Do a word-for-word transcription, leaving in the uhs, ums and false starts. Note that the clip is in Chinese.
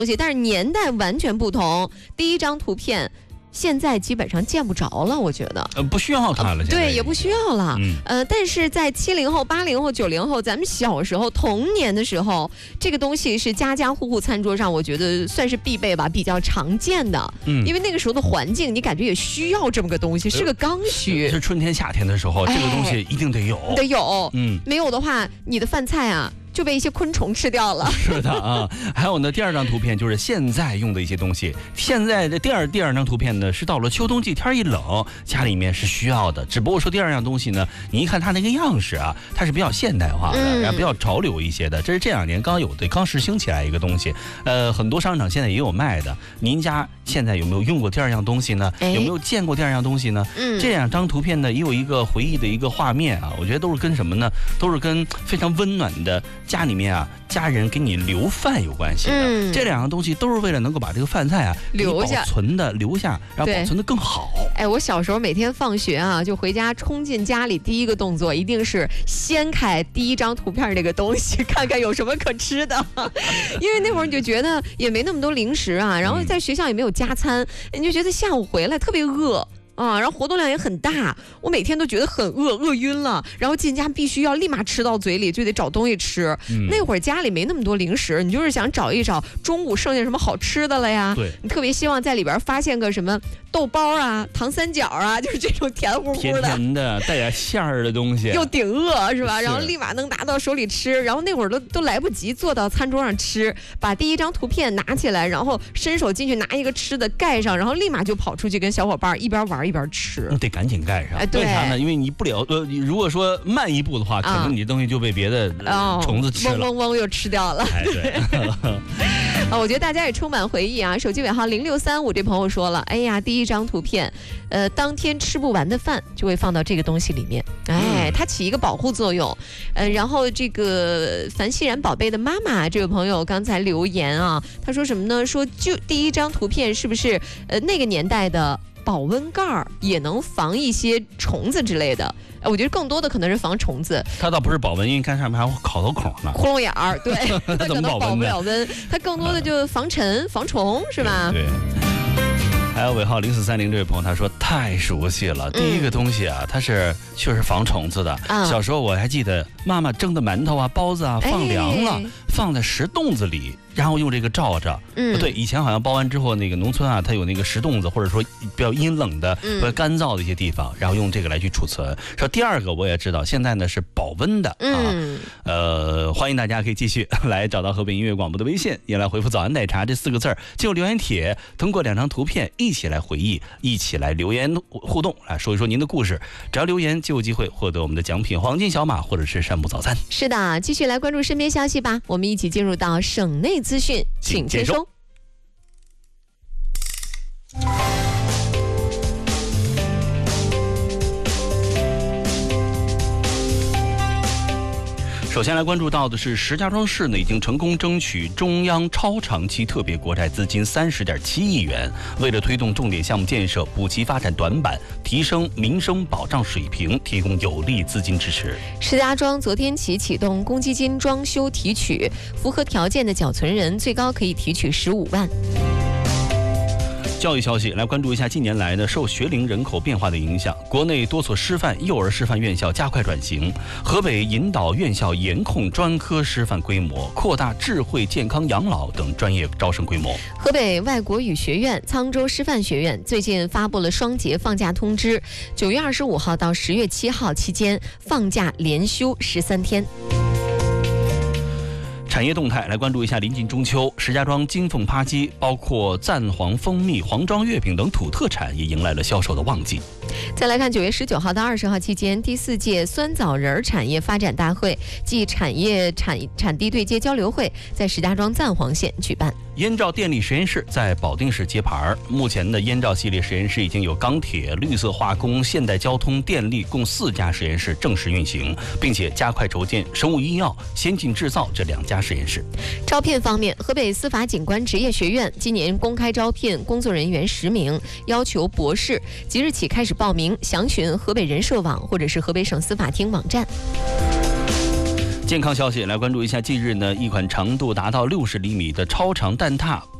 东西，但是年代完全不同。第一张图片现在基本上见不着了，我觉得呃不需要它了， 对，也不需要了。 嗯、 呃，但是在七零后、八零后、九零后，咱们小时候童年的时候，这个东西是家家户户餐桌上，我觉得算是必备吧，比较常见的。嗯，因为那个时候的环境，你感觉也需要这么个东西，是个刚需。 是春天、夏天的时候，哎、这个东西一定得有， 得有。嗯，没有的话，你的饭菜啊。就被一些昆虫吃掉了。 是的啊，还有呢，第二张图片就是现在用的一些东西。现在的第二第二张图片呢，是到了秋冬季，天一冷，家里面是需要的。只不过说第二样东西呢，你一看它那个样式啊，它是比较现代化的，嗯、然后比较潮流一些的。这是这两年刚有的，刚实行起来一个东西。呃，很多商场现在也有卖的。您家现在有没有用过第二样东西呢？有没有见过第二样东西呢？嗯，这两张图片呢，也有一个回忆的一个画面啊。我觉得都是跟什么呢？都是跟非常温暖的。家里面啊，家人给你留饭有关系的，嗯、这两个东西都是为了能够把这个饭菜啊留下、 保存的留下，然后保存的更好。 哎，我小时候每天放学啊，就回家冲进家里，第一个动作一定是掀开第一张图片这个东西，看看有什么可吃的。因为那会儿你就觉得也没那么多零食啊，然后在学校也没有加餐，你就觉得下午回来特别饿。啊，然后活动量也很大，我每天都觉得很饿，饿晕了。然后进家必须要立马吃到嘴里，就得找东西吃。嗯、那会儿家里没那么多零食，你就是想找一找中午剩下什么好吃的了呀。 对， 你特别希望在里边发现个什么豆包啊、糖三角啊，就是这种甜乎乎的、 甜甜的、带点馅儿的东西， 又顶饿是吧？然后立马能拿到手里吃。然后那会儿都都来不及坐到餐桌上吃，把第一张图片拿起来，然后伸手进去拿一个吃的盖上，然后立马就跑出去跟小伙伴一边玩一边吃。 你得赶紧盖上， 哎、 为啥呢？因为你不了呃，如果说慢一步的话，可能你的东西就被别的虫子吃了， 嗡嗡嗡又吃掉了。 哎，对。 啊，我觉得大家也充满回忆啊。手机尾号零六三五这朋友说了，哎呀，第一张图片，呃，当天吃不完的饭就会放到这个东西里面，哎，嗯、它起一个保护作用。呃，然后这个樊熙然宝贝的妈妈这位朋友刚才留言啊，他说什么呢？说就第一张图片是不是呃那个年代的？保温盖儿也能防一些虫子之类的，我觉得更多的可能是防虫子。 它倒不是保温，因为看上面还有烤头孔呢， 窟窿眼儿，对， 它怎么保温？ 保不了温，它更多的就防尘、防虫，是吧？ 对。还有尾号零四三零这位朋友，他说太熟悉了。第一个东西啊，它是确实防虫子的。嗯、小时候我还记得妈妈蒸的馒头啊、包子啊，放凉了，哎、放在石洞子里。然后用这个罩着，嗯，对，以前好像包完之后，那个农村啊，它有那个石洞子，或者说比较阴冷的、比较干燥的一些地方，然后用这个来去储存。说第二个我也知道，现在呢是保温的啊，嗯、呃，欢迎大家可以继续来找到河北音乐广播的微信，也来回复“早安奶茶”这四个字儿，进入留言帖，通过两张图片一起来回忆，一起来留言互动，来说一说您的故事。只要留言就有机会获得我们的奖品黄金小马或者是山姆早餐。 是的，继续来关注身边消息吧，我们一起进入到省内资讯，请接收。 首先来关注到的是，石家庄市呢已经成功争取中央超长期特别国债资金三十点七亿元，为了推动重点项目建设，补齐发展短板，提升民生保障水平，提供有力资金支持。 石家庄昨天起启动公积金装修提取，符合条件的缴存人最高可以提取十五万。 教育消息，来关注一下近年来呢受学龄人口变化的影响，国内多所师范、幼儿师范院校加快转型。河北引导院校严控专科师范规模，扩大智慧健康养老等专业招生规模。 河北外国语学院、沧州师范学院最近发布了双节放假通知，九月二十五号到十月七号期间放假连休十三天。 产业动态来关注一下，临近中秋，石家庄金凤扒鸡、包括赞黄蜂蜜、黄庄月饼等土特产也迎来了销售的旺季。 再来看九月十九号到二十号期间，第四届酸枣仁产业发展大会暨产业产产地对接交流会在石家庄赞黄县举办。 燕赵电力实验室在保定市揭牌，目前的燕赵系列实验室已经有钢铁、绿色化工、现代交通、电力共四家实验室正式运行，并且加快筹建生物医药、先进制造这两家实验室。 招聘方面，河北司法警官职业学院今年公开招聘工作人员十名，要求博士，即日起开始报名，详询河北人社网或者是河北省司法厅网站。 健康消息来关注一下，近日呢，一款长度达到六十厘米的超长蛋挞